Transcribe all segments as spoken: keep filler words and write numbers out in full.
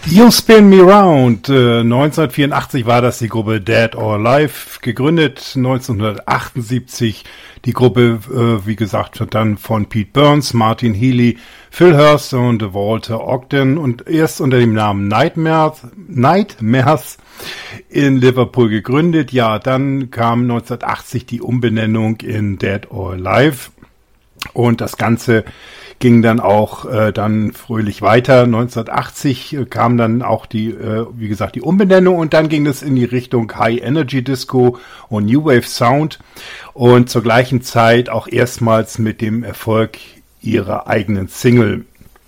You Spin Me Round. Äh, neunzehnhundertvierundachtzig war das die Gruppe Dead or Alive, gegründet neunzehnhundertachtundsiebzig. Die Gruppe, äh, wie gesagt, dann von Pete Burns, Martin Healy, Phil Hurst und Walter Ogden und erst unter dem Namen Nightmares, Nightmares in Liverpool gegründet. Ja, dann kam neunzehnhundertachtzig die Umbenennung in Dead or Alive und das Ganze ging dann auch äh, dann fröhlich weiter. neunzehnhundertachtzig äh, kam dann auch die, äh, wie gesagt, die Umbenennung und dann ging es in die Richtung High Energy Disco und New Wave Sound und zur gleichen Zeit auch erstmals mit dem Erfolg ihrer eigenen Single.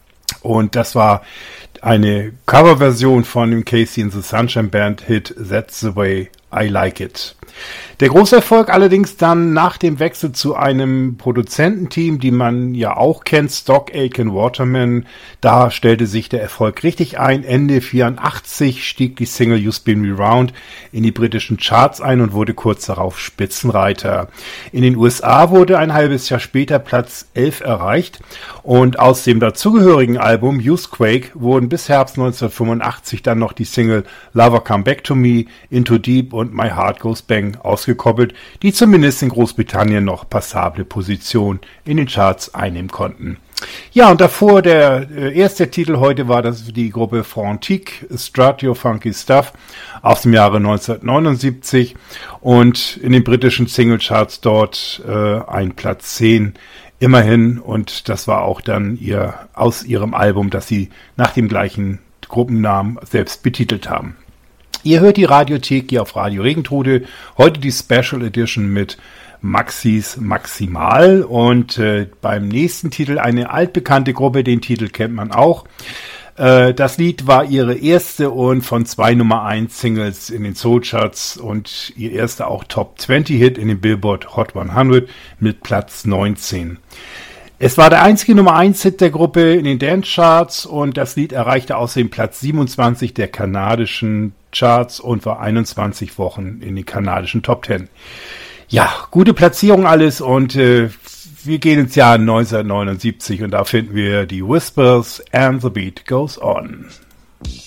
Und das war eine Coverversion von dem Casey and the Sunshine Band Hit That's the Way I Like It. Der große Erfolg allerdings dann nach dem Wechsel zu einem Produzententeam, die man ja auch kennt, Stock Aitken Waterman. Da stellte sich der Erfolg richtig ein. Ende vierundachtzig stieg die Single You Spin Me Round in die britischen Charts ein und wurde kurz darauf Spitzenreiter. In den U S A wurde ein halbes Jahr später Platz elf erreicht und aus dem dazugehörigen Album Youthquake wurden bis Herbst neunzehnhundertfünfundachtzig dann noch die Single Lover Come Back to Me, Into Deep und My Heart Goes Bang ausgekoppelt, die zumindest in Großbritannien noch passable Position in den Charts einnehmen konnten. Ja, und davor der äh, erste Titel heute war das die Gruppe Frantique, Strut Your Funky Stuff aus dem Jahre neunzehnhundertneunundsiebzig und in den britischen Singlecharts dort äh, ein Platz zehn immerhin und das war auch dann ihr aus ihrem Album, das sie nach dem gleichen Gruppennamen selbst betitelt haben. Ihr hört die Radiothek hier auf Radio Regentrude. Heute die Special Edition mit Maxis Maximal und äh, beim nächsten Titel eine altbekannte Gruppe, den Titel kennt man auch. Äh, das Lied war ihre erste und von zwei Nummer eins Singles in den Soulcharts und ihr erster auch Top zwanzig Hit in den Billboard Hot hundert mit Platz neunzehn. Es war der einzige Nummer eins Hit der Gruppe in den Dance Charts und das Lied erreichte außerdem Platz siebenundzwanzig der kanadischen Charts und war einundzwanzig Wochen in den kanadischen Top zehn. Ja, gute Platzierung alles und äh, wir gehen ins Jahr neunzehnhundertneunundsiebzig und da finden wir die Whispers and the Beat Goes On.